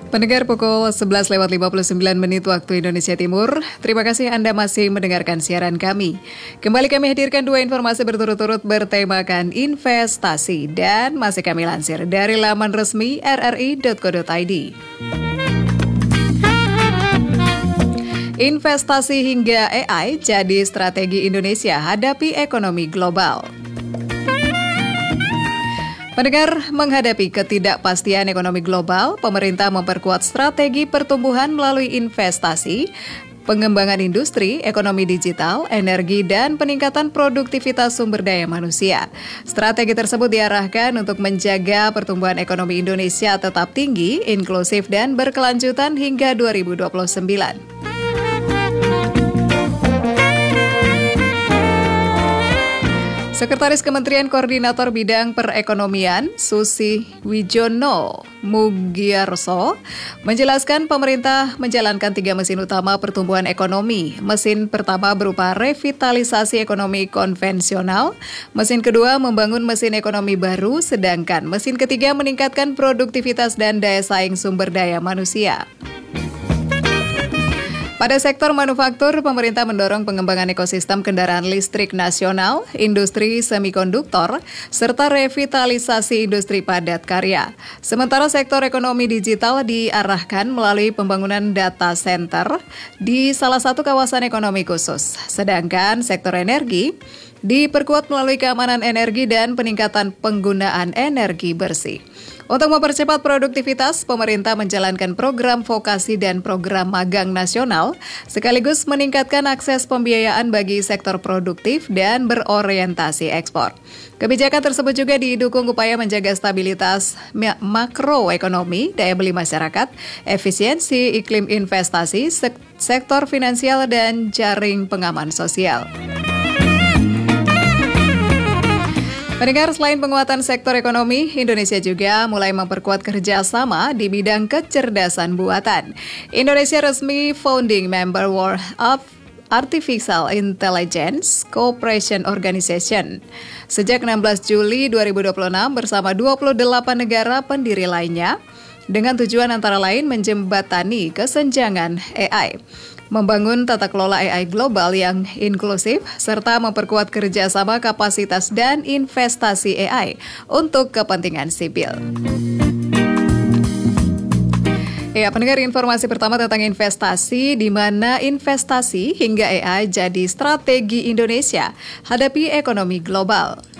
Pendengar pukul 11:59 waktu Indonesia Timur. Terima kasih Anda masih mendengarkan siaran kami. Kembali kami hadirkan dua informasi berturut-turut bertemakan investasi dan masih kami lansir dari laman resmi rri.co.id. Investasi hingga AI jadi strategi Indonesia hadapi ekonomi global. Pendengar, menghadapi ketidakpastian ekonomi global, pemerintah memperkuat strategi pertumbuhan melalui investasi, pengembangan industri, ekonomi digital, energi, dan peningkatan produktivitas sumber daya manusia. Strategi tersebut diarahkan untuk menjaga pertumbuhan ekonomi Indonesia tetap tinggi, inklusif, dan berkelanjutan hingga 2029. Sekretaris Kementerian Koordinator Bidang Perekonomian, Susi Wijono Mugierso, menjelaskan pemerintah menjalankan 3 mesin utama pertumbuhan ekonomi. Mesin pertama berupa revitalisasi ekonomi konvensional, mesin kedua membangun mesin ekonomi baru, sedangkan mesin ketiga meningkatkan produktivitas dan daya saing sumber daya manusia. Pada sektor manufaktur, pemerintah mendorong pengembangan ekosistem kendaraan listrik nasional, industri semikonduktor, serta revitalisasi industri padat karya. Sementara sektor ekonomi digital diarahkan melalui pembangunan data center di salah satu kawasan ekonomi khusus. Sedangkan sektor energi diperkuat melalui keamanan energi dan peningkatan penggunaan energi bersih. Untuk mempercepat produktivitas, pemerintah menjalankan program vokasi dan program magang nasional, sekaligus meningkatkan akses pembiayaan bagi sektor produktif dan berorientasi ekspor. Kebijakan tersebut juga didukung upaya menjaga stabilitas makroekonomi, daya beli masyarakat, efisiensi iklim investasi, sektor finansial, dan jaring pengaman sosial. Pendengar, selain penguatan sektor ekonomi, Indonesia juga mulai memperkuat kerjasama di bidang kecerdasan buatan. Indonesia resmi founding member World of Artificial Intelligence Cooperation Organization. Sejak 16 Juli 2026 bersama 28 negara pendiri lainnya, dengan tujuan antara lain menjembatani kesenjangan AI, membangun tata kelola AI global yang inklusif, serta memperkuat kerjasama kapasitas dan investasi AI untuk kepentingan sipil. Ya, pendengar, informasi pertama tentang investasi, di mana investasi hingga AI jadi strategi Indonesia hadapi ekonomi global.